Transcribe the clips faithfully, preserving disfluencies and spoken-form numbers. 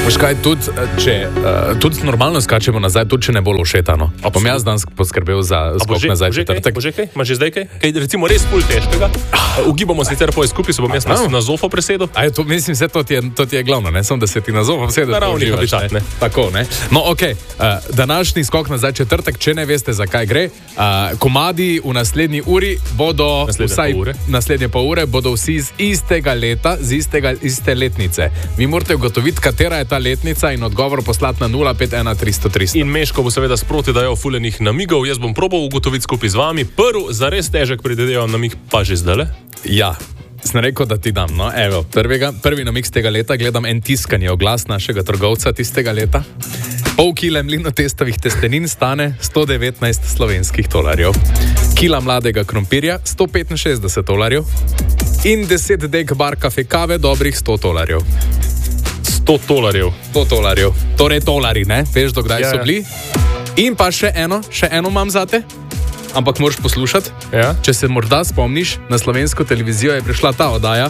Veš kaj, tudi, če, uh, tudi normalno skačemo nazaj, tudi če ne bo lošetano. Pa bom jaz danes poskrbel za skok že, nazaj. Že kaj? Že kaj? Imaš že zdaj kaj? Kaj recimo res pol težkega. Ugibamo sicer poje skupaj, se bom jaz na, na zofo presedel. A je to, mislim, vse to ti je, to ti je glavno, ne? Samo da se ti na zofo vsedeš. Naravni habitat, ne? Tako, ne? No, okej. Okay. Uh, današnji skok nazaj četrtek, če ne veste, zakaj gre, uh, komadi v naslednji uri bodo naslednje vsaj pol ure. naslednje pol ure bodo vsi iz istega leta, z istega, iste letnice. Vi morate ugotoviti, katera je ta letnica in odgovor poslati na nula pet ena tristo tristo. In Meško bo seveda sproti dajal fulenih namigov, jaz bom probal ugotoviti skupaj z vami. Prv, zares težek predvideval namig, pa že zdajle? Ja. Sem rekel, da ti dam, no, evo, prvega, prvi namig z tega leta, gledam en tiskanje oglas našega trgovca tistega leta. Pol kile mlinotestovih testenin stane sto devetnajst slovenskih tolarjev. Kila mladega krompirja sto petinšestdeset tolarjev. In deset dek bar kafe kave dobrih sto tolarjev. sto tolarjev. sto tolarjev. Torej tolari, ne? Veš, do kdaj ja, so bili? In pa še eno, še eno imam zate. Ampak moraš poslušati. Ja? Če se morda spomniš, na slovensko televizijo je prišla ta oddaja.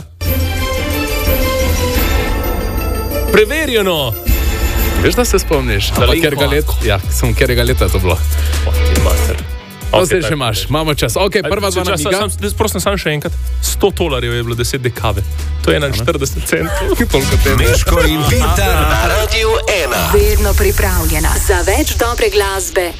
Preverjeno! Veš, da se spomniš? Ampak ker ga leta, ja, sem ker ga leta to bilo. To se še imaš, imamo čas. Ok, prva dva namiga. Prosim, sam še enkrat. sto tolarjev je bilo deset dek kave. To je enainštirideset centov. Meško in Pintar na Radiu ena. Vedno pripravljena za več dobre glasbe.